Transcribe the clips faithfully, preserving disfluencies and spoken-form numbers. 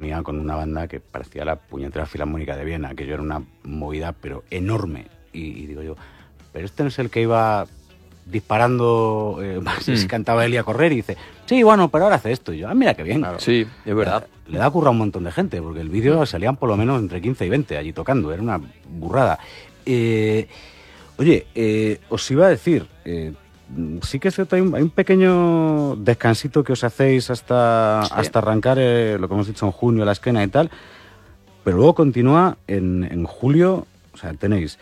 venía con una banda que parecía la puñetera Filarmónica de Viena, que yo era una movida, pero enorme. Y, y digo yo, pero este no es el que iba disparando, eh, mm. si cantaba él y a correr, y dice, sí, bueno, pero ahora hace esto. Y yo, ah, mira qué bien. Claro. Sí, es verdad. Le, le da curra a un montón de gente, porque el vídeo salían por lo menos entre quince y veinte allí tocando, era una burrada. Eh, oye, eh, os iba a decir, eh, sí que es cierto, hay un, hay un pequeño descansito que os hacéis hasta, sí. hasta arrancar eh, lo que hemos dicho en junio, la esquena y tal, pero luego continúa en, en julio, o sea, tenéis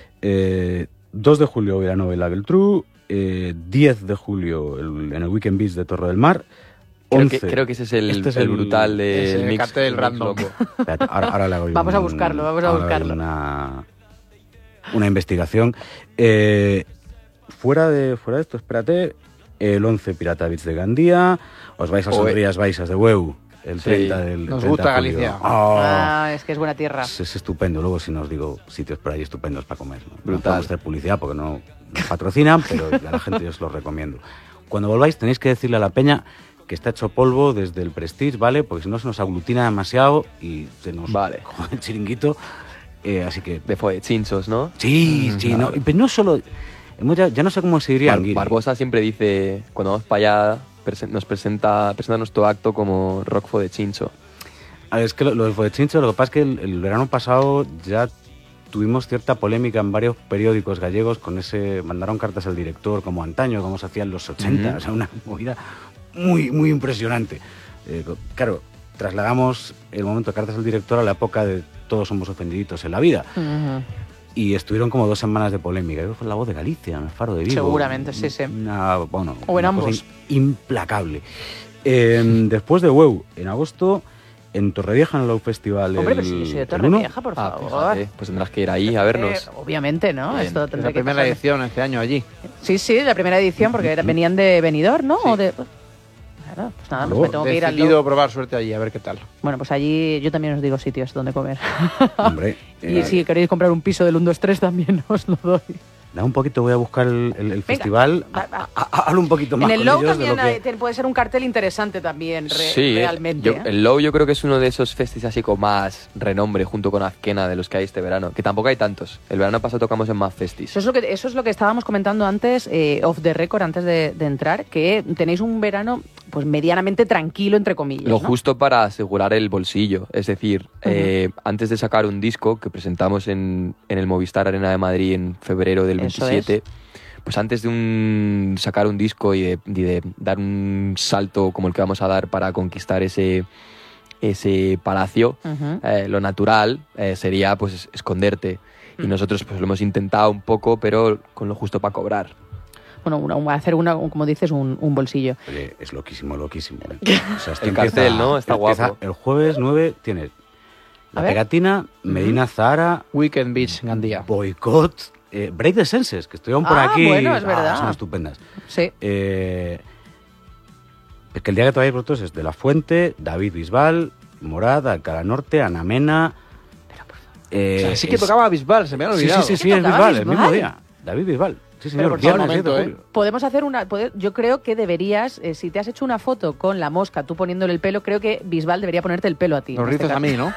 eh, dos de julio Vilanova y Geltrú, eh, diez de julio el, en el Weekend Beach de Torre del Mar, Creo que, creo que ese es el, este es el el brutal del es el mix, cartel el random. Espérate, ahora, ahora le hago vamos un, a buscarlo, vamos a buscarlo. Una, una investigación. Eh, fuera, de, fuera de esto, espérate, el once Pirata Beach de Gandía, os vais a Sonrías Baixas de Hueu, el treinta sí. del Nos treinta gusta de julio. Galicia. Oh, ah, es que es buena tierra. Es, es estupendo. Luego si nos digo sitios por ahí estupendos para comer. No, Brutal. no podemos hacer publicidad porque no nos patrocinan, pero a la gente yo os lo recomiendo. Cuando volváis tenéis que decirle a la peña que está hecho polvo desde el Prestige, ¿vale? Porque si no se nos aglutina demasiado y se nos vale. jode el chiringuito. Eh, así que... De fue chinchos, ¿no? Sí, sí, mm, no, pero no solo... Hemos ya, ya no sé cómo se diría. Bar- Barbosa siempre dice, cuando vamos para allá, prese- nos presenta, presenta nuestro acto como Rockfo de Chincho. A ver, es que lo, lo del Fodechincho, lo que pasa es que el, el verano pasado ya tuvimos cierta polémica en varios periódicos gallegos con ese... Mandaron cartas al director como antaño, como se hacía en los ochenta, uh-huh. O sea, una movida muy, muy impresionante. Eh, claro, trasladamos el momento de cartas al director a la época de todos somos ofendiditos en la vida. Uh-huh. Y estuvieron como dos semanas de polémica. Yo fue La Voz de Galicia, en el Faro de Vigo. Seguramente, sí, sí. Una, bueno, o en una ambos. Cosa implacable. Eh, después de Hueu, en agosto, en Torrevieja, en el Low Festival. Hombre, el, pero si yo soy de Torrevieja, por ah, favor. Fíjate, pues tendrás que ir ahí a vernos. Eh, obviamente, ¿no? Bien. Esto Es tendrá la que primera pasar. edición este año allí. Sí, sí, la primera edición, porque venían de Benidorm, ¿no? Sí. O de... Claro, pues nada, pues Oh, me tengo que ir al Decidido Low. probar suerte allí, a ver qué tal. Bueno, pues allí yo también os digo sitios donde comer. Hombre, y eh, si queréis comprar un piso del uno dos tres también os lo doy. Da un poquito, voy a buscar el, el, el Venga, festival. va, va. A- a- Hablo un poquito más En el con Low ellos también de lo hay- que... te- puede ser un cartel interesante también, re- Sí, realmente. yo- ¿eh? el Low yo creo que es uno de esos festis así con más renombre junto con Azkena de los que hay este verano, que tampoco hay tantos. El verano pasado tocamos en más festis. Eso es lo que, eso es lo que estábamos comentando antes, eh, off the record, antes de, de entrar, que tenéis un verano pues medianamente tranquilo, entre comillas. Lo ¿no? justo para asegurar el bolsillo. Es decir, Ujú. eh, antes de sacar un disco que presentamos en, en el Movistar Arena de Madrid en febrero del Eso veintisiete, pues antes de un, sacar un disco y de, y de dar un salto como el que vamos a dar para conquistar ese, ese palacio, Ujú. eh, lo natural eh, sería pues esconderte. Y Mm. nosotros pues lo hemos intentado un poco, pero con lo justo para cobrar. Bueno, una- una- hacer una, un- como dices, un, un bolsillo. Oye, es loquísimo, loquísimo. ¿eh? O sea, esto El cartel, ¿no? Está empieza guapo. El jueves nueve tienes A La ver. Pegatina, Medina Zahara, Weekend Beach, Gandía. Boicot, eh, Break the Senses, que estuvieron por Ah, aquí. bueno, es Ah, verdad. son estupendas. Sí. Eh, es que el día que todavía vosotros es de La Fuente, David Bisbal, Morad, Alcalá Norte, Ana Mena. Eh, O sea, sí que es- tocaba Bisbal, se me ha Sí, olvidado. sí, sí, sí, ¿Qué es tocaba Bisbal, el mismo Bisbal? día. David Bisbal. Sí, Pero señor, por viernes favor, siete de momento, julio. Podemos hacer una... poder- yo creo que deberías, eh, si te has hecho una foto con la mosca, tú poniéndole el pelo, creo que Bisbal debería ponerte el pelo a ti. Los en este rizos a caso. mí, ¿no?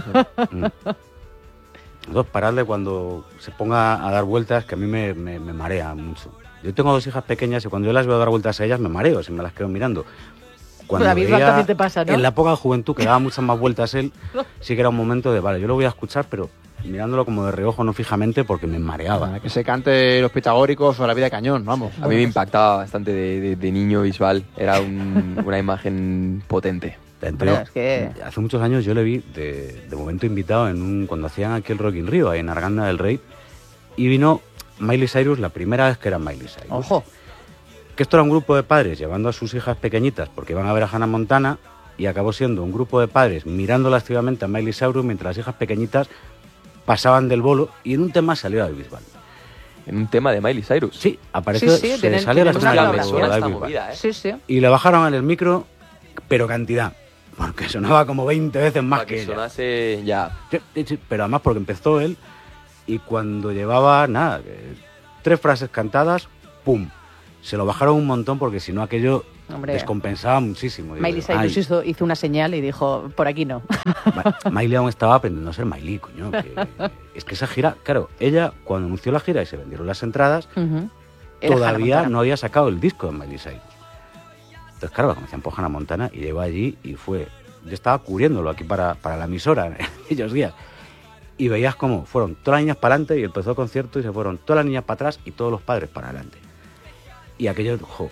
Mm. Dos, paradle cuando se ponga a dar vueltas, que a mí me, me, me marea mucho. Yo tengo dos hijas pequeñas y cuando yo las veo dar vueltas a ellas me mareo, si me las quedo mirando. Cuando David Bisbal veía también te pasa, ¿no? En la época de juventud, que daba muchas más vueltas él, sí que era un momento de, vale, yo lo voy a escuchar, pero mirándolo como de reojo, no fijamente, porque me mareaba. Para que se cante los pitagóricos o la vida de cañón, vamos. A mí me impactaba bastante de, de- de niño visual. Era un- una imagen potente. Entonces, Hombre, es que- hace muchos años yo le vi de, de momento invitado en un, cuando hacían aquí el Rock in Rio, ahí en Arganda del Rey, y vino Miley Cyrus la primera vez que era Miley Cyrus. Ojo. Que esto era un grupo de padres llevando a sus hijas pequeñitas porque iban a ver a Hannah Montana, y acabó siendo un grupo de padres mirando lascivamente a Miley Cyrus mientras las hijas pequeñitas pasaban del bolo, y en un tema salió David Bisbal. En un tema de Miley Cyrus. Sí, apareció, Sí, sí, se tienen- salió la tienen una escena de colaboración David esta Bisbal. movida, ¿eh? Sí, sí. Y le bajaron en el micro, pero cantidad, porque sonaba como veinte veces más Para que, que ella. sonase ya. Sí, sí, sí, pero además porque empezó él, y cuando llevaba, nada, eh, tres frases cantadas, ¡pum! Se lo bajaron un montón, porque si no aquello Hombre. descompensaba muchísimo. Digo, Miley Cyrus ay, hizo, hizo una señal y dijo, por aquí no. Ma- Miley aún estaba aprendiendo a ser Miley, coño. que- es que esa gira, claro, ella cuando anunció la gira y se vendieron las entradas, Ujú. Era Hannah todavía Montana. no había sacado el disco de Miley Cyrus. Entonces, claro, la conocían por Hannah Montana y llegó allí y fue... Yo estaba cubriéndolo aquí para, para la emisora en aquellos días. Y veías cómo fueron todas las niñas para adelante y empezó el concierto y se fueron todas las niñas para atrás y todos los padres para adelante. Y aquello, jo,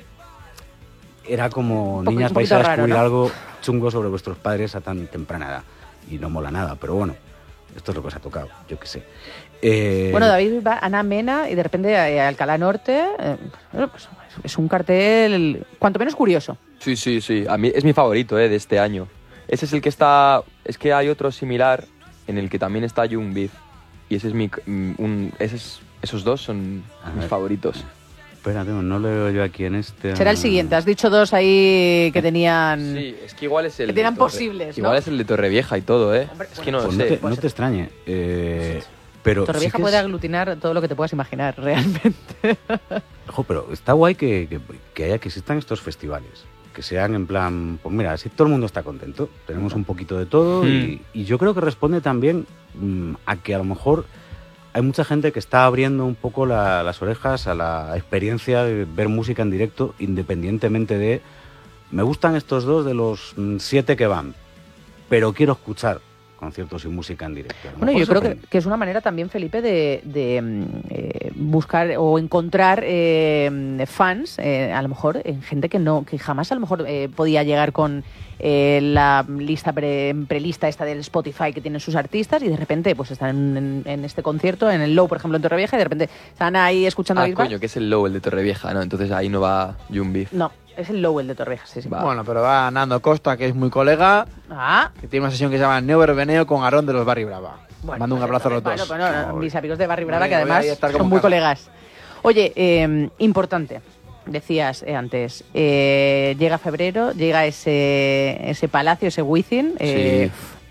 era como, Un poco- niñas, un vais a poquito raro, descubrir ¿no? algo chungo sobre vuestros padres a tan temprana edad. Y no mola nada, pero bueno, esto es lo que os ha tocado, yo qué sé. Eh, Bueno, David va Ana Mena y de repente eh, Alcalá Norte. eh, bueno, pues, es un cartel cuanto menos curioso. Sí, sí, sí. A mí es mi favorito, eh, de este año. Ese es el que está... Es que hay otro similar en el que también está Young Beef. Y ese es mi... mm, Un, ese es- esos dos son A mis ver. favoritos. Espérate, no lo veo yo aquí en este... Será el siguiente. Has dicho dos ahí que tenían... Sí, es que igual es el... Que de eran Torre- posibles, ¿no? Igual es el de Torrevieja y todo, ¿eh? Hombre, es que no Pues lo no, sé. te, no te extrañe. eh, pero sí Torrevieja que puede es- aglutinar todo lo que te puedas imaginar, realmente. Ojo, pero está guay que, que, que haya que existan estos festivales. Que sean en plan, pues mira, así todo el mundo está contento. Tenemos un poquito de todo y, y yo creo que responde también mm, a que a lo mejor hay mucha gente que está abriendo un poco la- las orejas a la experiencia de ver música en directo, independientemente de, me gustan estos dos de los mm, siete que van, pero quiero escuchar conciertos y música en directo. A lo Bueno, mejor yo creo que, sorprende. que es una manera también, Felipe, de, de, mm, eh, buscar o encontrar eh, fans, eh, a lo mejor en gente que no, que jamás a lo mejor eh, podía llegar con eh, la lista pre, prelista esta del Spotify que tienen sus artistas y de repente pues están en, en- en este concierto, en el Low, por ejemplo, en Torrevieja, y de repente están ahí escuchando a Ah, Big Bang. coño, que es el Low, el de Torrevieja, ¿no? Entonces ahí no va Young Beef. No, es el Low, el de Torrevieja, sí, sí. Va. Bueno, pero va Nando Costa, que es muy colega, Ah, que tiene una sesión que se llama Neo Verbeneo con Aarón de los Barri Brava. bueno, Mando un pues, abrazo a los bueno, dos. bueno, bueno, mis amigos de Barry Brava, Voy- que voy además ahí a estar son como muy casa. colegas. Oye, eh, importante, decías eh, antes, eh, llega febrero, llega ese, ese palacio, ese Wizzing. Eh,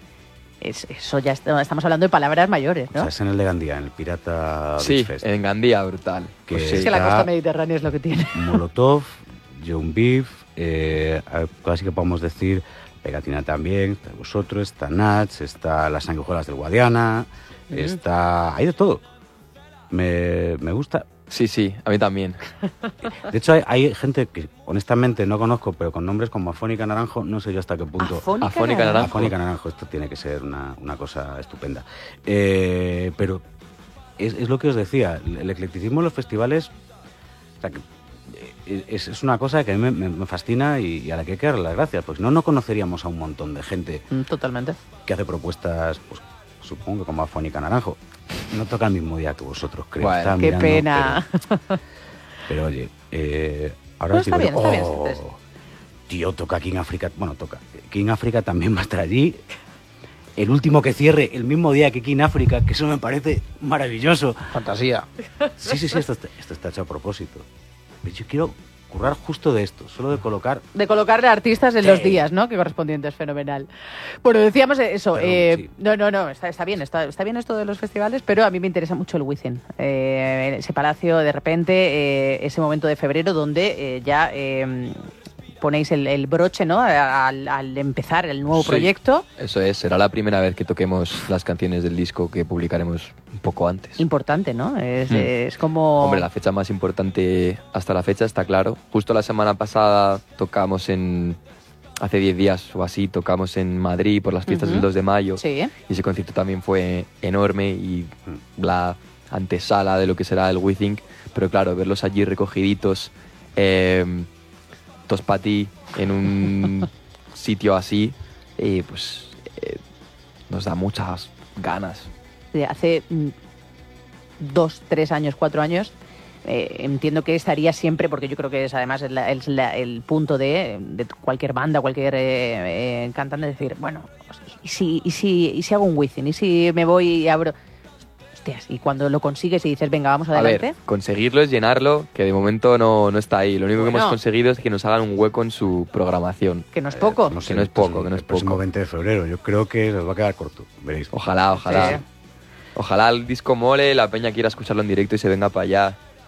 es- eso ya está- estamos hablando de palabras mayores, O ¿no? sea, es en el de Gandía, en el Pirata Sí, Beach Fest. en Gandía, brutal. Que Pues es sí. que la está- costa mediterránea es lo que tiene. Molotov, Young Beef, eh, casi que podemos decir Pegatina también, está vosotros, está Nats, está las sanguijuelas del Guadiana, Mm. está... hay de todo. Me, me gusta. Sí, sí, a mí también. De hecho, hay, hay gente que honestamente no conozco, pero con nombres como Afónica Naranjo, no sé yo hasta qué punto... Afónica, Afónica Naranjo. Naranjo. Afónica Naranjo, esto tiene que ser una, una cosa estupenda. Eh, pero es, es lo que os decía, el, el eclecticismo en los festivales, o sea, que, eh, es, es una cosa que a mí me, me- me fascina y, y a la que hay que darle las gracias, porque si no, no conoceríamos a un montón de gente Mm, Totalmente. que hace propuestas, pues supongo que como Afónica Naranjo. No toca el mismo día que vosotros, creo. Bueno, Estaba Qué mirando, pena. Pero, pero, oye, eh, ahora No, os está digo bien, yo, está bien, oh, entonces. tío, toca King África. Bueno, toca. King África también va a estar allí. El último que cierre el mismo día que King África, que eso me parece maravilloso. Fantasía. Sí, sí, sí, esto está, esto está hecho a propósito. Pero yo quiero currar justo de esto, solo de colocar... De colocarle artistas en Sí. los días, ¿no? Que correspondiente es fenomenal. Bueno, decíamos eso. Perdón, eh, sí. No, no, no, está, está bien, está, está bien esto de los festivales, pero a mí me interesa mucho el Wizzing. Eh, ese palacio, de repente, eh, ese momento de febrero donde eh, ya eh, ponéis el, el broche, ¿no? Al, al empezar el nuevo Sí. proyecto. Eso es, será la primera vez que toquemos las canciones del disco que publicaremos un poco antes. Importante, ¿no? Es, Mm. es como... Hombre, la fecha más importante hasta la fecha está claro. Justo la semana pasada tocamos en... Hace diez días o así, tocamos en Madrid por las fiestas Ujú. del dos de mayo. Sí. Y ese concierto también fue enorme y la antesala de lo que será el WeThink. Pero claro, verlos allí recogiditos, eh, todos para ti, en un sitio así, eh, pues eh, nos da muchas ganas. de hace mm, dos, tres años, cuatro años, eh, entiendo que estaría siempre, porque yo creo que es además es la- es la- el punto de, de cualquier banda, cualquier eh, eh, cantante, decir, bueno, ¿y si, y, si, ¿y si hago un Wizzing? ¿Y si me voy y abro...? Hostias, y cuando lo consigues y dices, venga, vamos A adelante... ver, conseguirlo es llenarlo, que de momento no, no está ahí. Lo único que Bueno. hemos conseguido es que nos hagan un hueco en su programación. que no es poco. Eh, no sé, Que no es el poco, próximo- que no es el próximo poco. veinte de febrero. Yo creo que os va a quedar corto, veréis. Ojalá, ojalá. Sí. Ojalá el disco mole, la peña quiera escucharlo en directo y se venga para allá.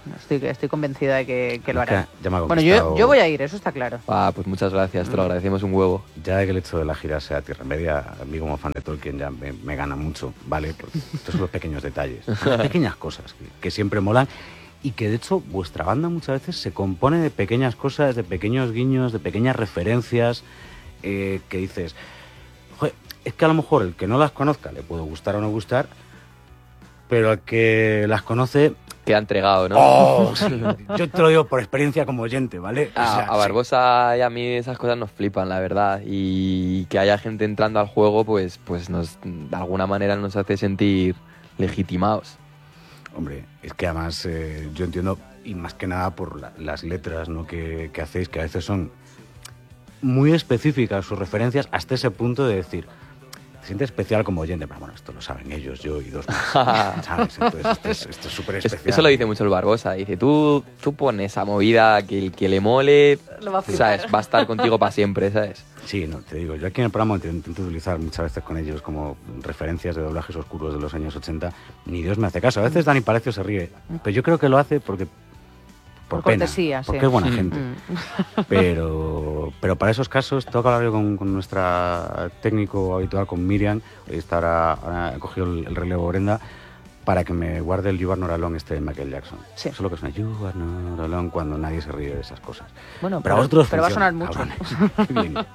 Estoy, estoy convencida de que, que lo Es que harán. ya me ha Bueno, conquistado- yo, yo voy a ir, eso está claro. Ah, pues muchas gracias, Mm. te lo agradecemos un huevo. Ya de que el hecho de la gira sea Tierra Media, a mí como fan de Tolkien ya me, me gana mucho, ¿vale? Porque estos son los pequeños detalles, las pequeñas cosas que, que siempre molan y que de hecho vuestra banda muchas veces se compone de pequeñas cosas, de pequeños guiños, de pequeñas referencias eh, que dices, joder, es que a lo mejor el que no las conozca le puede gustar o no gustar, pero al que las conoce... Que ha entregado, ¿no? ¡Oh! Sí, yo te lo digo por experiencia como oyente, ¿vale? O A, sea, a Barbosa y a mí esas cosas nos flipan, la verdad. Y que haya gente entrando al juego, pues, pues nos, de alguna manera nos hace sentir legitimados. sí. Hombre, es que además eh, yo entiendo, y más que nada por la- las letras, ¿no? que, que hacéis, que a veces son muy específicas sus referencias hasta ese punto de decir, te sientes especial como oyente, pero bueno, esto lo saben ellos, yo y dos más, ¿sabes? Entonces esto es esto es súper Es- especial. Eso lo dice mucho el Barbosa. Dice, tú, tú pones esa movida que el que le mole, Lo va a flipar. ¿sabes? Va a estar contigo para siempre, ¿sabes? Sí, no, te digo, yo aquí en el programa intento, intento utilizar muchas veces con ellos como referencias de doblajes oscuros de los años ochenta. Ni Dios me hace caso. A veces Dani Palacio se ríe, pero yo creo que lo hace porque... Por, Por pena, cortesía, sí. porque es buena Mm. gente. Mm. Pero, pero para esos casos tengo que hablar yo con, con nuestra técnico habitual, con Miriam. Hoy está ahora, ahora ha cogido el, el relevo Brenda para que me guarde el You Are Not Alone este de Michael Jackson. Sí. Eso es lo que suena You Are Not Alone cuando nadie se ríe de esas cosas. Bueno, Pero, pero, a vosotros pero va a funciona, sonar mucho. cabrones. Qué bien.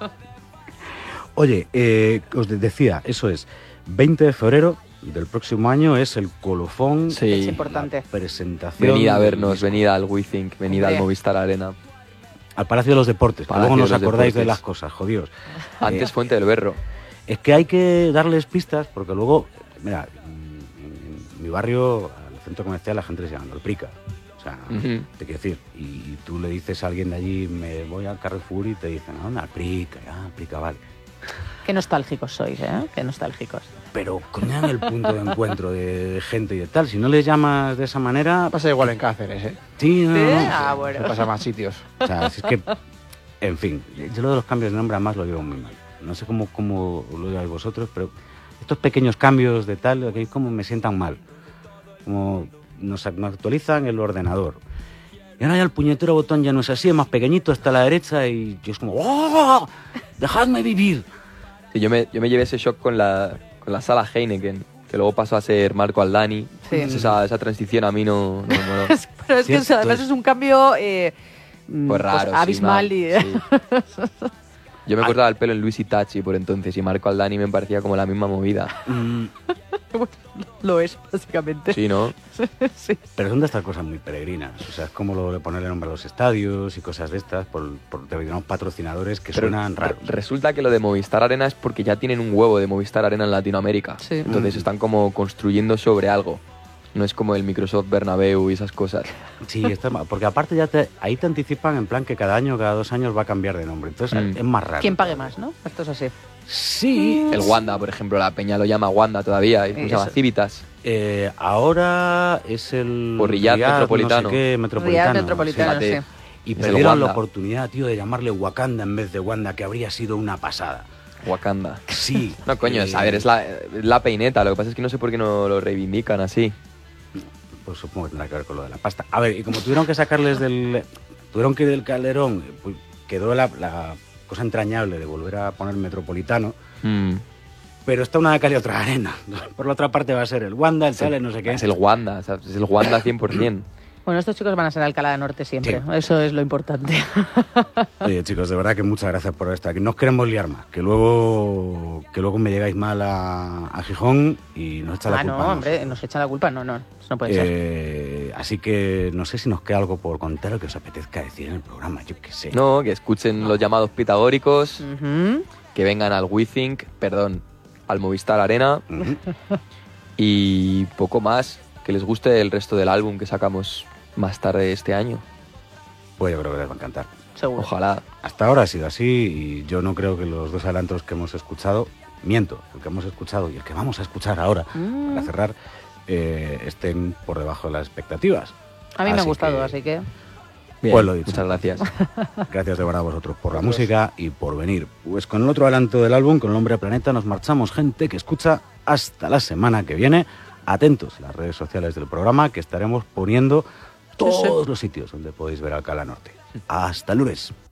Oye, eh, os de- decía, eso es, veinte de febrero del próximo año es el colofón, Sí. Es importante. la presentación. Venid a del vernos, disco. venid al WeThink, venid al Hombre. Movistar Arena. Al Palacio de los Deportes, que Palacio luego no os de los acordáis de Deportes. las cosas, jodidos. Antes Eh, Fuente del Berro. Es que hay que darles pistas porque luego, mira, en, en mi barrio, al centro comercial, la gente les llama el Prica. O sea, Ujú. te quiero decir, y, y tú le dices a alguien de allí, me voy al Carrefour y te dicen, ¿a dónde? Al Prica, ah, al Prica, vale. Qué nostálgicos sois, ¿eh? Qué nostálgicos. Pero coño, el punto de encuentro de, de gente y de tal, si no les llamas de esa manera, Pasa igual en Cáceres, ¿eh? sí, no, ¿Sí? no, no. Ah, Se bueno. pasa más sitios. O sea, si es que, en fin, yo lo de los cambios de nombre además lo digo muy mal. No sé cómo, cómo lo digáis vosotros, pero estos pequeños cambios de tal, que como me sientan mal. Como nos, nos actualizan el ordenador. Y ahora ya el puñetero botón ya no es así, es más pequeñito, está a la derecha y yo es como, ¡oh! ¡Dejadme vivir! Sí, yo, me, yo me llevé ese shock con la, con la sala Heineken, que luego pasó a ser Marco Aldani. Sí. Esa, esa transición a mí no, no me moló. Pero es que Cierto, además es- es un cambio eh, mm, Pues raro, sí, abismal. no, y, sí. Yo me cortaba el pelo en Luis Itachi por entonces y Marco Aldani me parecía como la misma movida. Mm, Lo es, básicamente. Sí, ¿no? Sí. pero son de estas cosas muy peregrinas. O sea, es como lo de ponerle nombre a los estadios y cosas de estas por, por determinados patrocinadores que Pero suenan raros. re- resulta que lo de Movistar Arena es porque ya tienen un huevo de Movistar Arena en Latinoamérica. Sí. Entonces Mm. están como construyendo sobre algo. No es como el Microsoft Bernabéu y esas cosas. Sí, está mal, porque aparte ya te, ahí te anticipan en plan que cada año, cada dos años va a cambiar de nombre. Entonces Mm. es más raro. ¿Quién pague más, no? Esto es así. Sí. El Wanda, por ejemplo, la peña lo llama Wanda todavía. ¿Y ¿Cómo se llama? Eso. Civitas. Eh, ahora es el Por Riyadh Metropolitano. No sé qué, metropolitano. Riyadh Metropolitano, Fíjate. sí. Y Es el perdieron la Wanda. oportunidad, tío, de llamarle Wakanda en vez de Wanda, que habría sido una pasada. Wakanda. Sí. No, coño, es, a ver, es la, es la peineta. Lo que pasa es que no sé por qué no lo reivindican así. Pues supongo que tendrá que ver con lo de la pasta. A ver, y como tuvieron que sacarles del... Tuvieron que ir del Calderón, pues quedó la, la cosa entrañable de volver a poner Metropolitano, Mm. pero está una de cal y otra arena. Por la otra parte va a ser el Wanda, el Chale, no sé qué. Es el Wanda, o sea, es el Wanda cien por ciento. Bueno, estos chicos van a ser Alcalá de Norte siempre. Sí. Eso es lo importante. Oye, chicos, de verdad que muchas gracias por estar aquí. No os queremos liar más, que luego que luego me llegáis mal a, a Gijón y nos echa la Ah, culpa. no, a hombre, nosotros. nos echa la culpa. No, no, eso no puede ser. Eh, así que no sé si nos queda algo por contar o que os apetezca decir en el programa, yo qué sé. No, que escuchen los llamados pitagóricos, Ujú. que vengan al WeThink, perdón, al Movistar Arena Ujú. y poco más, que les guste el resto del álbum que sacamos más tarde este año. Pues yo creo que les va a encantar. Seguro. Ojalá. Hasta ahora ha sido así y yo no creo que los dos adelantos que hemos escuchado, miento, el que hemos escuchado y el que vamos a escuchar ahora, Mm. para cerrar, eh, estén por debajo de las expectativas. A mí me ha Así gustado, que- así que... Bien, Pues lo dicho. muchas gracias. Gracias de verdad a vosotros por la música y por venir. Pues con el otro adelanto del álbum, con el nombre Planeta, nos marchamos, gente que escucha, hasta la semana que viene. Atentos a las redes sociales del programa, que estaremos poniendo todos los sitios donde podéis ver Alcalá Norte. Hasta el lunes.